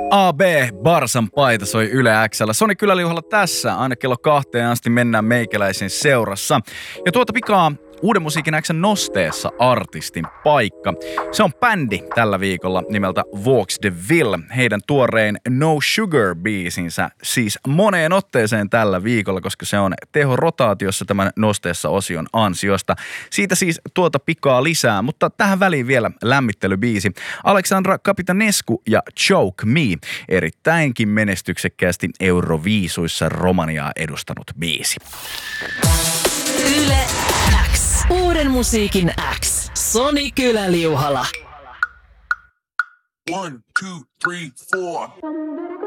AB Barsan paita soi Yle X:llä. Soni Kyläliuhalla tässä. Aina kello 2 asti mennään meikäläisen seurassa. Ja tuota pikaa Uuden musiikin X:n nosteessa artistin paikka. Se on bändi tällä viikolla nimeltä Vaux de Ville. Heidän tuorein No Sugar-biisinsä siis moneen otteeseen tällä viikolla, koska se on teho-rotaatiossa tämän nosteessa osion ansiosta. Siitä siis tuota pikaa lisää, mutta tähän väliin vielä lämmittelybiisi. Alexandra Capitanescu ja Choke Me. Erittäinkin menestyksekkäästi Euroviisuissa Romaniaa edustanut biisi. Yle X. Uuden musiikin X. Soni Kyläliuhala. 1, 2, 3, 4.